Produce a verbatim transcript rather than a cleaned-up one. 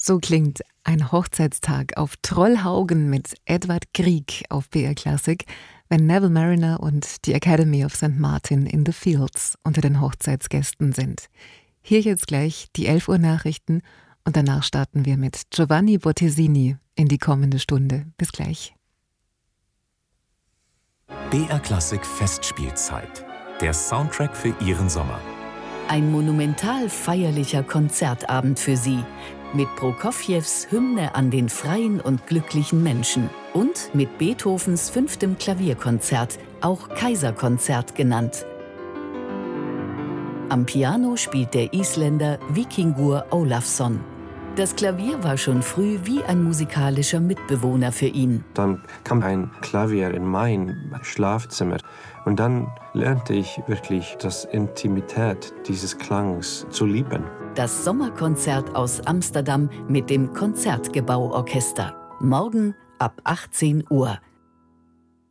So klingt ein Hochzeitstag auf Trollhaugen mit Edvard Grieg auf B R Classic, wenn Neville Marriner und die Academy of Sankt Martin in the Fields unter den Hochzeitsgästen sind. Hier jetzt gleich die elf Uhr Nachrichten und danach starten wir mit Giovanni Bottesini in die kommende Stunde. Bis gleich. B R Classic Festspielzeit. Der Soundtrack für Ihren Sommer. Ein monumental feierlicher Konzertabend für Sie. Mit Prokofjews Hymne an den freien und glücklichen Menschen. Und mit Beethovens fünftem Klavierkonzert, auch Kaiserkonzert genannt. Am Piano spielt der Isländer Víkingur Ólafsson. Das Klavier war schon früh wie ein musikalischer Mitbewohner für ihn. Dann kam ein Klavier in mein Schlafzimmer und dann lernte ich wirklich das Intimität dieses Klangs zu lieben. Das Sommerkonzert aus Amsterdam mit dem Concertgebouw Orchester. Morgen ab achtzehn Uhr.